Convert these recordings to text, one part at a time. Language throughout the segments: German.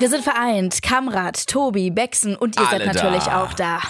Wir sind vereint. Kamrat, Tobi, Bexen und ihr Alle seid natürlich da. auch da.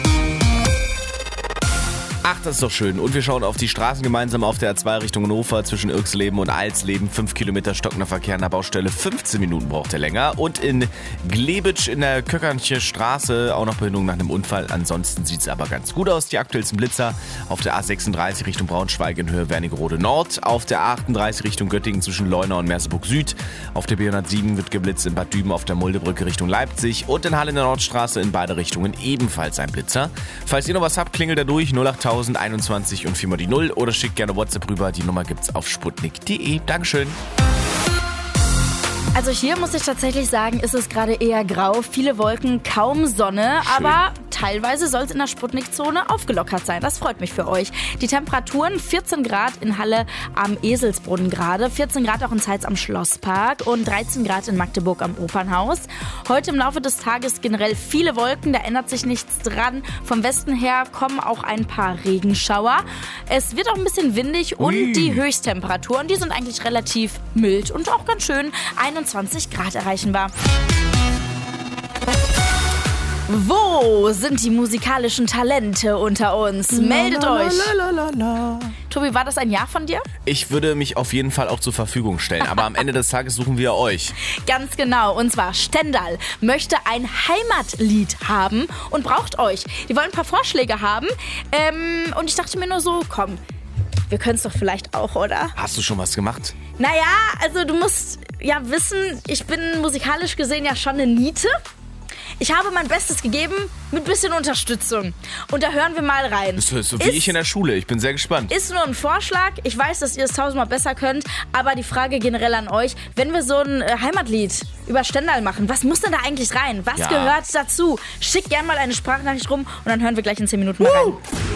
Ach, das ist doch schön. Und wir schauen auf die Straßen gemeinsam auf der A2 Richtung Hannover zwischen Irxleben und Alsleben. 5 Kilometer stockender Verkehr an der Baustelle. 15 Minuten braucht er länger. Und in Glebitsch in der Köckernche Straße auch noch Behinderung nach einem Unfall. Ansonsten sieht es aber ganz gut aus. Die aktuellsten Blitzer auf der A36 Richtung Braunschweig in Höhe Wernigerode Nord. Auf der A38 Richtung Göttingen zwischen Leuna und Merseburg Süd. Auf der B107 wird geblitzt in Bad Düben auf der Muldebrücke Richtung Leipzig. Und in Halle in der Nordstraße in beide Richtungen ebenfalls ein Blitzer. Falls ihr noch was habt, klingelt da durch 08000 21 und 4 mal die 0 oder schickt gerne WhatsApp rüber. Die Nummer gibt's auf sputnik.de. Dankeschön. Also hier muss ich tatsächlich sagen, ist es gerade eher grau. Viele Wolken, kaum Sonne, Schön. aber teilweise soll es in der Sputnik-Zone aufgelockert sein. Das freut mich für euch. Die Temperaturen 14 Grad in Halle am Eselsbrunnen gerade, 14 Grad auch in Zeitz am Schlosspark und 13 Grad in Magdeburg am Opernhaus. Heute im Laufe des Tages generell viele Wolken, da ändert sich nichts dran. Vom Westen her kommen auch ein paar Regenschauer. Es wird auch ein bisschen windig und die Höchsttemperaturen, die sind eigentlich relativ mild und auch ganz schön 21 Grad erreichenbar. Wo sind die musikalischen Talente unter uns? Meldet euch. Tobi, war das ein Ja von dir? Ich würde mich auf jeden Fall auch zur Verfügung stellen. Aber am Ende des Tages suchen wir euch. Ganz genau. Und zwar Stendal möchte ein Heimatlied haben und braucht euch. Die wollen ein paar Vorschläge haben. Und ich dachte mir nur so, komm, wir können es doch vielleicht auch, oder? Hast du schon was gemacht? Naja, also du musst ja wissen, ich bin musikalisch gesehen ja schon eine Niete. Ich habe mein Bestes gegeben mit bisschen Unterstützung. Und da hören wir mal rein. Das ist so wie ich in der Schule. Ich bin sehr gespannt. Ist nur ein Vorschlag. Ich weiß, dass ihr es 1000-mal besser könnt. Aber die Frage generell an euch, wenn wir so ein Heimatlied über Stendal machen, was muss denn da eigentlich rein? Was gehört dazu? Schickt gerne mal eine Sprachnachricht rum und dann hören wir gleich in 10 Minuten mal rein.